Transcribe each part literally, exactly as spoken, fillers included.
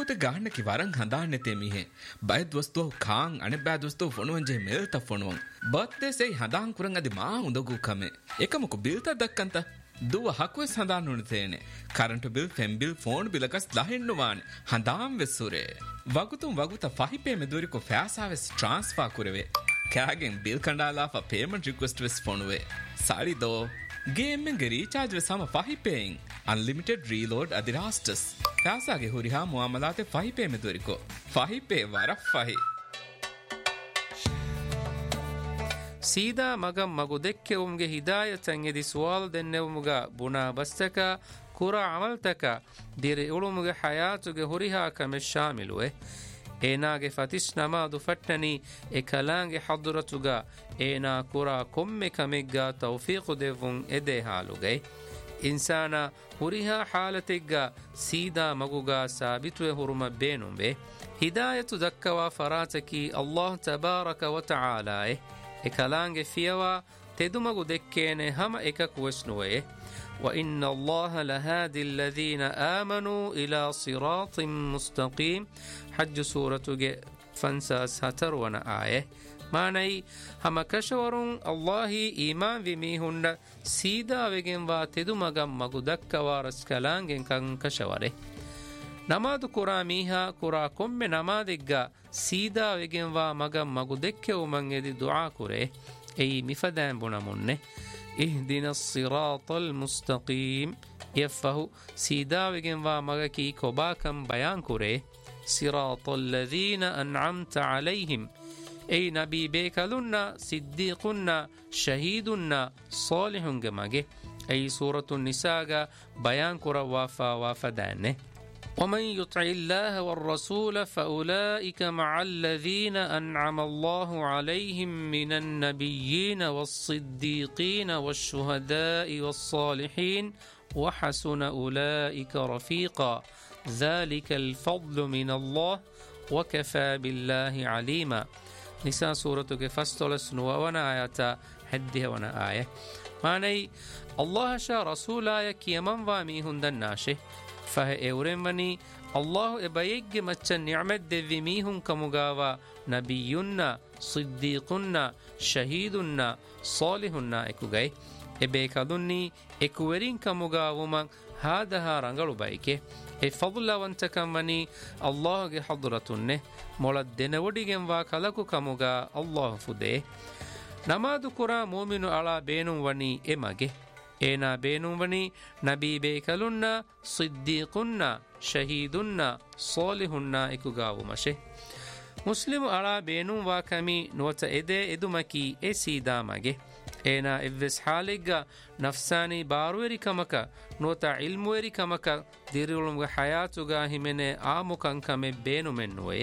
ಮಿಫೋತೆ ಗಾಹಣ್ಣಕಿ ವರಂ ಹಂದಾಣ್ಣೆತೆ ಮಿಹೆ ಬೈ ದೋಸ್ತೋ ಖಾಂ ಅನೆ ಬೈ ದೋಸ್ತೋ ಫೊಣುವಂಜೆ ಮೇಲ್ತ ಫೊಣುವಂ ಬರ್ತ್ಡೇ ಸೇ ಹಂದಾಂ ಕುರಂ ಅದಿ ಮಾ ಉಂದಗು ಕಮೆ ಏಕಮಕು ಬಿಲ್ತ ದಕ್ಕಂತ ದುವ ಹಕ್ವೆಸ್ ಹಂದಾನ್ ನುಣತೇನೆ ಕರೆಂಟ್ ಬಿಲ್ ಫೆಮ್ ಬಿಲ್ ಫೋನ್ ಬಿಲಕಸ್ ಲಹಿಣ್ಣುವಾನ್ ಹಂದಾಂ ವೆಸ್ಸುರೆ ವಗುತುಂ ವಗುತ ಫಹಿಪೆ ಮೆದುರಿಕೊ ಫ್ಯಾಸಾವೆಸ್ ಟ್ರಾನ್ಸ್ಫರ್ ಕುರೆವೆ ಕ್ಯಾಗೆನ್ ಬಿಲ್ ಕಂಡಾಲಾಫ ಪೇಮೆಂಟ್ ರಿಕ್ವೆಸ್ಟ್ ವೆಸ್ ಫೋನುವೆ ಸಾಳಿದೋ ಗೇಮ್ಮೆಂಗೆ ರೀಚಾರ್ಜ್ ವೆ ಸಮ ಫಹಿಪೇಯಿಂಗ್ ಅನ್ಲಿಮಿಟೆಡ್ ರೀಲೋಡ್ ಅದಿರಾಸ್ಟಸ್ ಫ್ಯಾಸಾಗೆ ಹುರಿಹಾ ಮುಆಮಲಾತೆ ಫಹಿಪೇ ಮೆದುರಿಕೊ ಫಹಿಪೇ ವರ ಫಹಿ ಸೀದಾ ಮಗಂ ಮಗು ದೆಕ್ಕೆವುಮ್ಗೆ ಹಿದಾಯತಂ ಎದಿ ಸುವಾಲ್ ದೆನ್ನೆವುಮುಗ ಬುನಾ ಬಸ್ತಕ ಕುರ ಅಮಲ್ತಕ ದಿರಿ ಉಳುಮುಗೆ ಹಯಾತುಗೆ ಹುರಿಹಾ ಕಮೆ ಶಾಮಿಲುವೆ ಏನಾಗೆ ಫತಿಸ್ ನಮಾದು ಫಟ್ಟನಿ ಎ ಕಲಾಂಗೆ ಹದುರತುಗ ಏನಾ ಕುರ ಕೊಮ್ಮೆ ಕಮೆಗ್ಗ ತೌಫೀಕು ದೆವ್ವುಂ ಎದೆ ಹಾಲುಗೈ ಇನ್ಸಾನ ಹುರಿಹಾ ಹಾಲತೆಗ್ಗ ಸೀದಾ ಮಗುಗ ಸಾಬಿತುವೆ ಹುರುಮ ಬೇನುಂಬೆ ಹಿದಾಯತು ದಕ್ಕವಾ ಫರಾತಕಿ ಅಲ್ಲಾಹ್ ತಬಾರಕ ವ ತಆಲಾಯೆ ಎ ಕಲಾಂಗೆ ಫಿಯವಾ ತೆದುಮಗು ದೆಕ್ಕೇನೆ ಹಮ ಎಕಕುವೆಸ್ನುವೆ وإن الله لهادي الذين آمنوا إلى صراط مستقيم حج سورة فانساس هتر ونا آية معنى هم كشورون الله إيمان بميهن سيدا وگن واتدو مغم مغدك وارس كلانگن كن كشوره نماد قرآ ميها قرآ كم نمادگا سيدا وگن وا مغم مغدك ومن يدي دعا كره أي مفدان بنمونه اهدنا الصراط المستقيم يفه سيدا وگن وا مغكي كوباكم بيان كره صراط الذين أنعمت عليهم أي نبي بيكلنا صديقنا شهيدنا صالح جماجه أي سورة النساء بيان كره وافا وافدانه ومن يطع الله والرسول فأولئك مع الذين أنعم الله عليهم من النبيين والصديقين والشهداء والصالحين وحسن أولئك رفيقا ذلك الفضل من الله وكفى بالله عليما نساء سورة فاستلس نوانا آيات حدها ونا آية معنى الله شاء رسول آية كيمن واميهن دناشه فه اورمني الله ابيج مچن نعمت ديميهم كمغاوا نبينا صديقنا شهيدنا صالحنا اكوغاي ابيكدني اكورين كمغاوما هذا رنگلو بايكه اي فضل وانتكمني الله ಗೆ حضرتنه ಮೊಳದ್ ದೆನವಡಿಗೆಂ ವಾ ಕಲಕು ಕಮುಗಾ ಅಲ್ಲಾಹ್ ಫುದೆ ನಮಾದು ಕುರಾ ಮೂಮಿನು ಅಳಾ ಬೇನುಂ ವನಿ ಎಮಗೆ ಏನ ಬೇನುಂ ವನಿ ನಬಿ ಬೇಕಲುನ್ನ ಸಿದ್ದೀಕುನ್ನ ಶಹೀದುನ್ನ ಸಾಲಿಹುನ್ನ ಇಕುಗಾವು ಮಶೆ ಮುಸ್ಲಿಮು ಅಳಾ ಬೇನುಂ ವಾ ಕಮಿ ನೋತ ಎದೆ ಎದುಮಕಿ ಎ ಸೀದಾ ಮಗೆ ಏನ ಎವ್ವೆಸ್ ಹಾಲಿಗ್ಗ ನಫ್ಸಾನಿ ಬಾರುವೆರಿ ಕಮಕ ನೋತ ಇಲ್ಮುವೆರಿ ಕಮಕ ದಿರುಳುಂಗ ಹಯಾತುಗ ಹಿಮೆನೆ ಆಮುಕಂ ಕಮೆ ಬೇನು ಮೆನ್ನುವೆ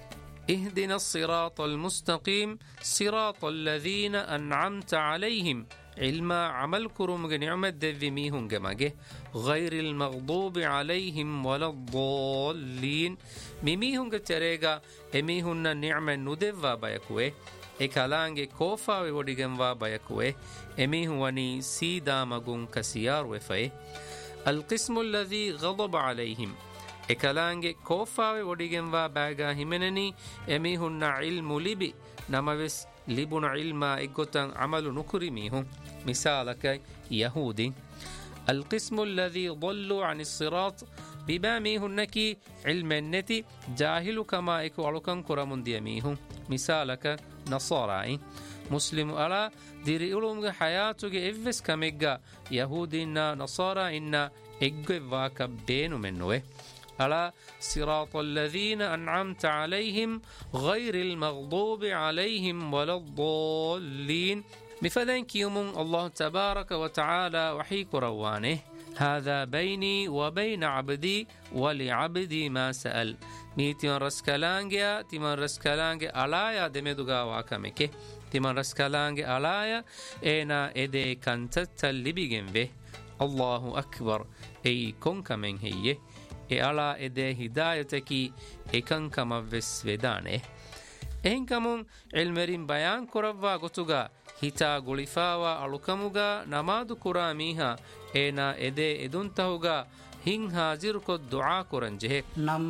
اهدنا الصراط المستقيم صراط الذين أنعمت عليهم علما عمل كرم نعمة دذميهم جمجه غير المغضوب عليهم ولا الضالين ميميهم جتريجا اميهن نعمة ندفا بيكوه اكالانge كوفا وديجنوا بيكوه اميهوني سيدا مغون كسيار وفي القسم الذي غضب عليهم ekalaange koofawe wodigenwa baaga himeneni emihunna ilmu libi namaves libuna ilma egotan amalu nukuri mihun misalaka yahudi القسم الذي ضلوا عن الصراط بباميهنكي علم النتي جاهل كما اكو علوكن كرمون ديميهم مثالك نصارى مسلم على ديري علوم حياتك افس كمغا يهودينا نصارى ان اغواك بينو منوه على صراط الذين أنعمت عليهم غير المغضوب عليهم ولا الضالين بفذنك يوم الله تبارك وتعالى وحيك روانه هذا بيني وبين عبدي ولعبدي ما سأل ميتين رسكالانجيا تمن رسكالانجي علايا دمدوغا واكمكي تمن رسكالانجي علايا اينا ايدي كانتت اللي بيجنبه الله أكبر اي كونك من هي e ala ede hidayataki ekankama ves vedane ehinkamun ilmerin bayan koravwa gotuga hita gulifawa alukamuga namadu kura miha ena ede eduntahuga hin hazir ko dua koranjehe